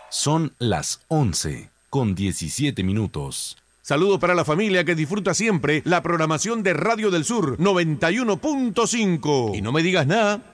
Son las 11:17. Saludos para la familia que disfruta siempre la programación de Radio del Sur 91.5. Y no me digas nada,